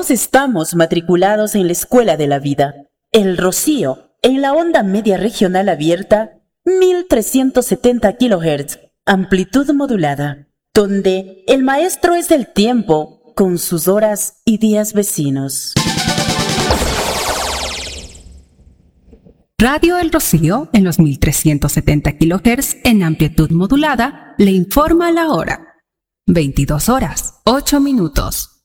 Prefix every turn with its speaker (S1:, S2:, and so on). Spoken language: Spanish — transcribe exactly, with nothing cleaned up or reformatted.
S1: Todos estamos matriculados en la Escuela de la Vida. El Rocío, en la onda media regional abierta, mil trescientos setenta kilohertz, amplitud modulada, donde el maestro es el tiempo con sus horas y días vecinos.
S2: Radio El Rocío, en los mil trescientos setenta kilohertz en amplitud modulada, le informa la hora. veintidós horas, ocho minutos.